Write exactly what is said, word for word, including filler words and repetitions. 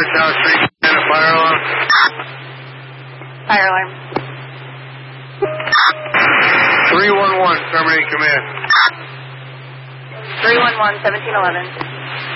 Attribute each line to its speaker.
Speaker 1: South Street, and a fire alarm.
Speaker 2: Fire alarm.
Speaker 1: three one one, terminate command.
Speaker 2: three one one, seventeen eleven.